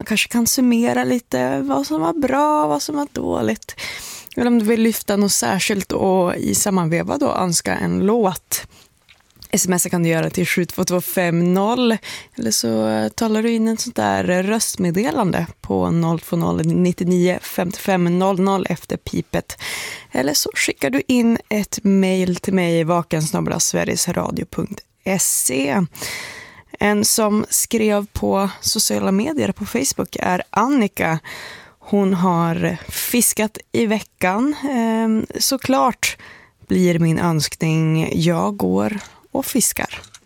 kanske kan summera lite vad som var bra, vad som var dåligt. Eller om du vill lyfta något särskilt och i sammanveva då önska en låt. SMS kan du göra till 72250 eller så talar du in en sånt där röstmeddelande på 020 99 55 00 efter pipet. Eller så skickar du in ett mejl till mig vaken@sverigesradio.se. En som skrev på sociala medier på Facebook är Annika. Hon har fiskat i veckan. Såklart blir min önskning jag går och fiskar.